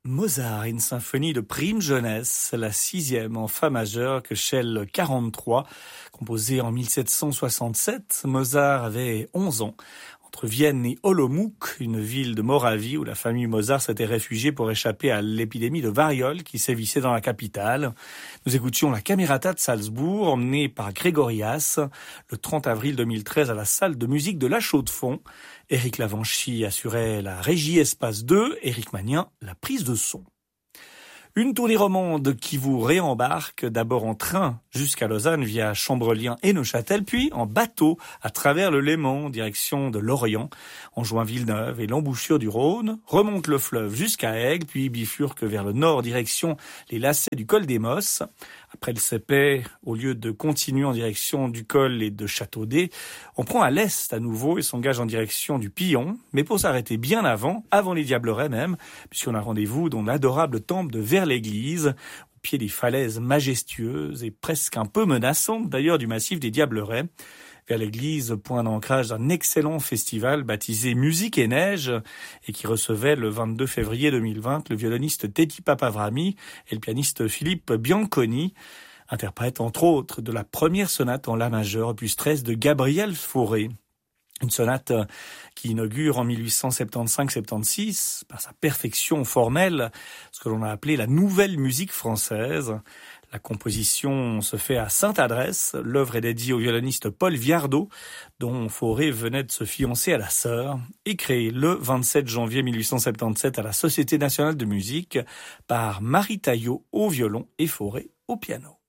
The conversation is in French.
Mozart, une symphonie de prime jeunesse, la 6e en fa majeur que Shell 43, composée en 1767. Mozart avait 11 ans. Entre Vienne et Olomouc, une ville de Moravie où la famille Mozart s'était réfugiée pour échapper à l'épidémie de variole qui sévissait dans la capitale. Nous écoutions la Camerata de Salzbourg, emmenée par Grégorias, le 30 avril 2013 à la salle de musique de La Chaux-de-Fonds. Éric Lavanchy assurait la régie Espace 2, Éric Magnien la prise de son. Une tournée romande qui vous réembarque d'abord en train jusqu'à Lausanne via Chambrelien et Neuchâtel, puis en bateau à travers le Léman, direction de Lorient, en joint Villeneuve et l'embouchure du Rhône, remonte le fleuve jusqu'à Aigle, puis bifurque vers le nord, direction les lacets du col des Mosses. Après le Sépet, au lieu de continuer en direction du col et de Châteaudet, on prend à l'est à nouveau et s'engage en direction du Pillon, mais pour s'arrêter bien avant les Diablerets même, puisqu'on a rendez-vous dans l'adorable temple de Vers-l'Église, au pied des falaises majestueuses et presque un peu menaçantes d'ailleurs du massif des Diablerets. Vers-l'Église, point d'ancrage d'un excellent festival baptisé Musique et Neige et qui recevait le 22 février 2020 le violoniste Teti Papavrami et le pianiste Philippe Bianconi, interprète entre autres de la première sonate en la majeur opus 13 de Gabriel Fauré. Une sonate qui inaugure en 1875-76, par sa perfection formelle, ce que l'on a appelé la nouvelle musique française. La composition se fait à Sainte-Adresse. L'œuvre est dédiée au violoniste Paul Viardot, dont Fauré venait de se fiancer à la sœur, et créée le 27 janvier 1877 à la Société nationale de musique par Marie Taillot au violon et Fauré au piano.